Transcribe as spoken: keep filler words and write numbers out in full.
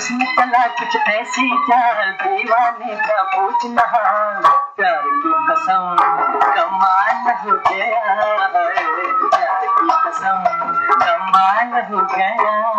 उसने चला कुछ ऐसी चाल, दीवाने का पूछना प्यार की कसम कमाल हो गया, प्यार की कसम कमाल हो गया।